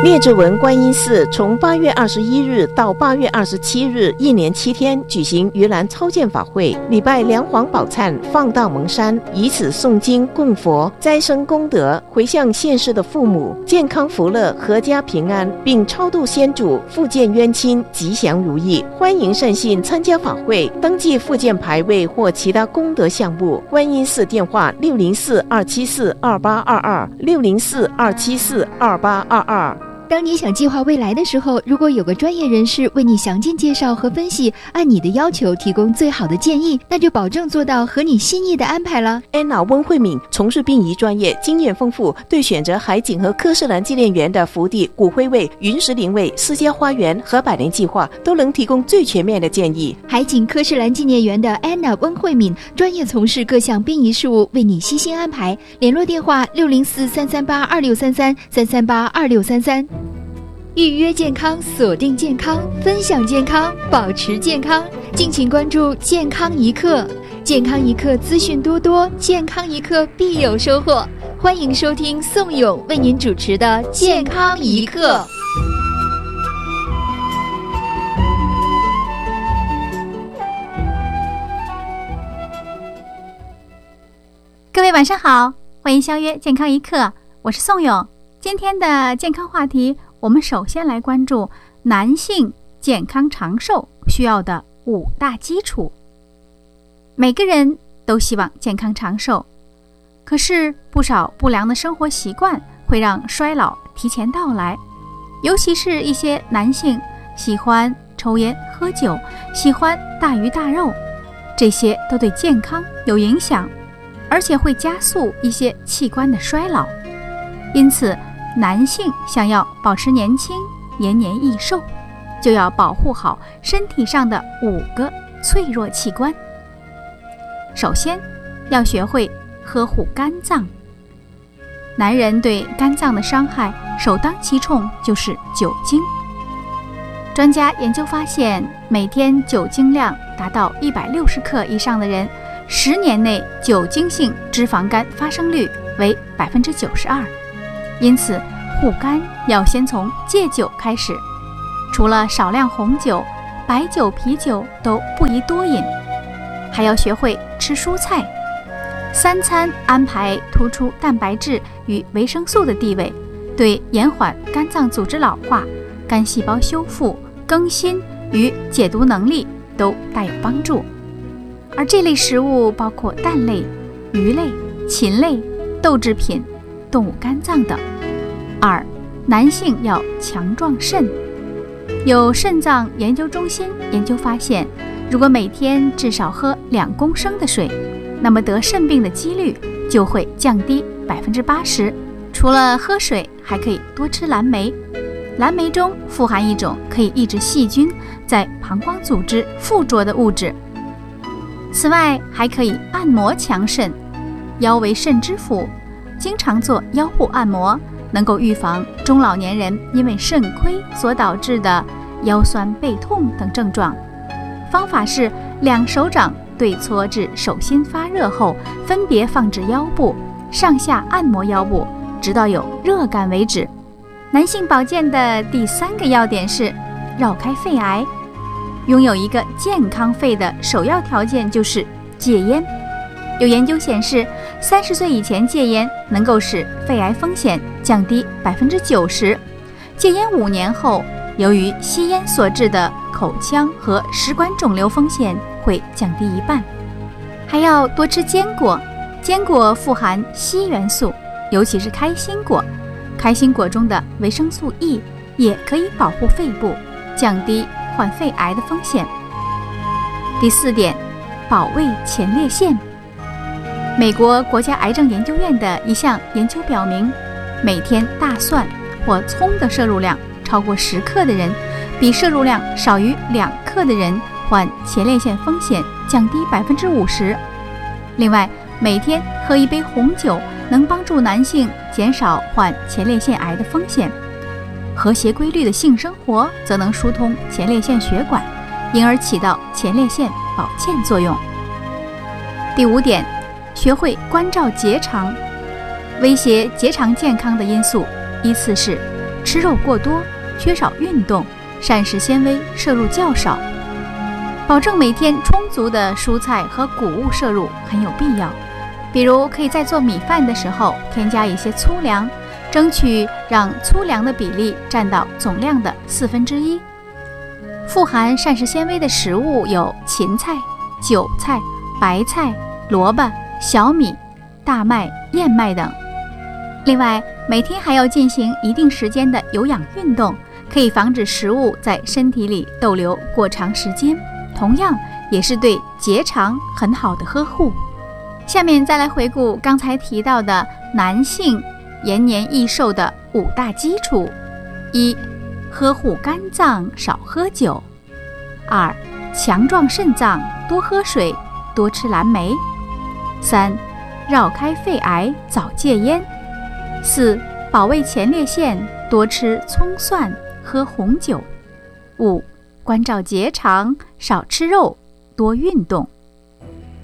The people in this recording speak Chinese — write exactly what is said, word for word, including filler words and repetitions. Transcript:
列治文观音寺从八月二十一日到八月二十七日，一连七天举行盂兰超荐法会，礼拜梁皇宝忏，放道蒙山，以此诵经供佛，斋生功德，回向现世的父母健康福乐、阖家平安，并超度先祖、复健冤亲，吉祥如意。欢迎善信参加法会，登记复健牌位或其他功德项目。观音寺电话六零四二七四二八二二六零四二七四二八二二。 当你想计划未来的时候，如果有个专业人士为你详尽介绍和分析，按你的要求提供最好的建议，那就保证做到合你心意的安排了。 安娜温慧敏从事殡仪专业，经验丰富，对选择海景和科士兰纪念园的福地、骨灰位、云石灵位、私家花园和百年计划都能提供最全面的建议。 海景科士兰纪念园的安娜温慧敏专业从事各项殡仪事务，为你悉心安排。联络电话六零四三三八二六三三三三八二六三三。预约健康，锁定健康，分享健康，保持健康。敬请关注健康一刻，健康一刻资讯多多，健康一刻必有收获。欢迎收听宋勇为您主持的健康一刻。 各位晚上好，欢迎相约健康一刻，我是宋勇。今天的健康话题，我们首先来关注男性健康长寿需要的五大基础。每个人都希望健康长寿，可是不少不良的生活习惯会让衰老提前到来，尤其是一些男性喜欢抽烟喝酒，喜欢大鱼大肉，这些都对健康有影响，而且会加速一些器官的衰老。因此男性想要保持年轻、延年益寿，就要保护好身体上的五个脆弱器官。首先，要学会呵护肝脏。男人对肝脏的伤害首当其冲就是酒精。专家研究发现，每天酒精量达到一百六十克以上的人，十年内酒精性脂肪肝发生率为百分之九十二。因此护肝要先从戒酒开始，除了少量红酒，白酒、啤酒都不宜多饮，还要学会吃蔬菜。三餐安排突出蛋白质与维生素的地位，对延缓肝脏组织老化、肝细胞修复、更新与解毒能力都大有帮助。而这类食物包括蛋类、鱼类、禽类、豆制品、动物肝脏等。二，男性要强壮肾。有肾脏研究中心研究发现，如果每天至少喝两公升的水，那么得肾病的几率就会降低百分之八十。除了喝水，还可以多吃蓝莓。蓝莓中富含一种可以抑制细菌在膀胱组织附着的物质。此外，还可以按摩强肾。腰为肾之府，经常做腰部按摩，能够预防中老年人因为肾亏所导致的腰酸背痛等症状。方法是两手掌对搓至手心发热后，分别放置腰部，上下按摩腰部，直到有热感为止。男性保健的第三个要点是绕开肺癌。拥有一个健康肺的首要条件就是戒烟。有研究显示，三十岁以前戒烟能够使肺癌风险降低百分之九十。戒烟五年后，由于吸烟所致的口腔和食管肿瘤风险会降低一半。还要多吃坚果，坚果富含硒元素，尤其是开心果。开心果中的维生素 E 也可以保护肺部，降低患肺癌的风险。第四点，保卫前列腺。美国国家癌症研究院的一项研究表明，每天大蒜或葱的摄入量超过十克的人，比摄入量少于两克的人患前列腺风险降低百分之五十。另外，每天喝一杯红酒能帮助男性减少患前列腺癌的风险。和谐规律的性生活则能疏通前列腺血管，因而起到前列腺保健作用。第五点，学会关照结肠。威胁结肠健康的因素依次是吃肉过多，缺少运动，膳食纤维摄入较少。保证每天充足的蔬菜和谷物摄入很有必要，比如可以在做米饭的时候添加一些粗粮，争取让粗粮的比例占到总量的四分之一。富含膳食纤维的食物有芹菜、韭菜、白菜、萝卜、小米、大麦、燕麦等。另外，每天还要进行一定时间的有氧运动，可以防止食物在身体里逗留过长时间，同样也是对结肠很好的呵护。下面再来回顾刚才提到的男性延年益寿的五大基础：一、呵护肝脏，少喝酒；二、强壮肾脏，多喝水，多吃蓝莓；三、绕开肺癌，早戒烟；四、保卫前列腺，多吃葱蒜，喝红酒；五、关照结肠，少吃肉，多运动。